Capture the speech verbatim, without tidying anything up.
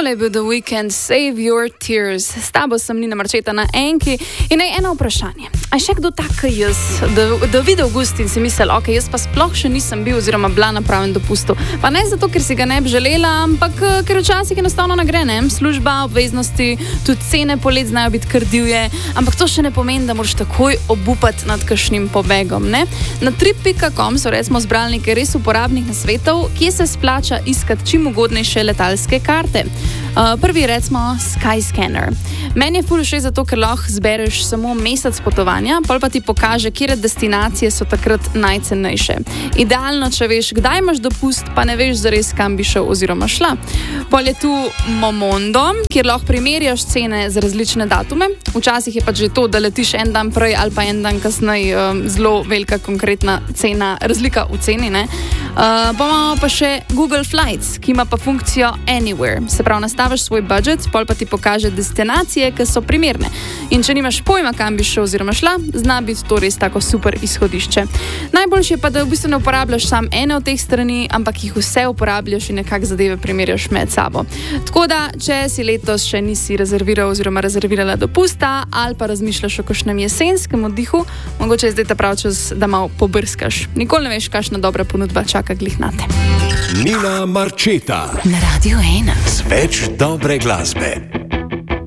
Tole je bil The Weeknd, Save Your Tears. S tabo sem Nina Marčeta na Enki in naj eno vprašanje. A še kdo tak jaz, da, da videl gust in si mislil, ok, jaz pa sploh še nisem bil oziroma bila na pravem dopustu. Pa ne zato, ker si ga ne bi želela, ampak ker včasih enostavno ne gre, ne? Služba, obveznosti, tudi cene polet znajo biti kar divje, ampak to še ne pomeni, da moraš takoj obupati nad kakšnim pobegom, ne? Na trip pika com so recimo zbrali nekaj res uporabnih nasvetov, kje se splača iskati čim ugodnejše letalske karte. Uh, prvi je recimo Skyscanner. Meni je ful všeč zato, ker lahko zbereš samo mesec potovanja, pol pa ti pokaže, kire destinacije so takrat najcenejše. Idealno, če veš, kdaj imaš dopust, pa ne veš zares, kam bi šel oziroma šla. Pol je tu Momondo, kjer lahko primerjaš cene za različne datume. Včasih je pa že to, da letiš en dan prej ali pa en dan kasneje, um, zelo velika konkretna cena, razlika v ceni, ne? Uh, pa imamo pa še Google Flights, ki ima pa funkcijo Anywhere. Se pravi, nastaviš svoj budžet, pol pa ti pokaže destinacije, ki so primerne. In če nimaš pojma, kam bi šel oziroma šla, zna biti to res tako super izhodišče. Najboljše je pa, da v bistvu ne uporabljaš sam ene od teh strani, ampak jih vse uporabljaš in nekako zadeve primerjaš med sabo. Tako da, če si letos še nisi rezerviral oziroma rezervirala dopusta ali pa razmišljaš o kakšnem jesenskem oddihu, mogoče je zdaj ta prav čas, da malo pobrskaš. Nikoli ne veš, kakšna dobra ponudba čaka glih nate. Nina Marčeta na Radio ena. Z več dobre glasbe.